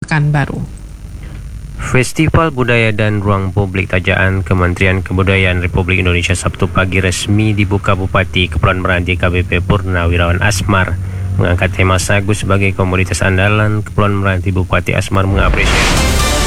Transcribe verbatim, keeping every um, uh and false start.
Pekanbaru. Festival Budaya dan Ruang Publik Tajaan Kementerian Kebudayaan Republik Indonesia Sabtu pagi resmi dibuka Bupati Kepulauan Meranti K B P Purnawirawan Asmar mengangkat tema sagu sebagai komoditas andalan Kepulauan Meranti. Bupati Asmar mengapresiasi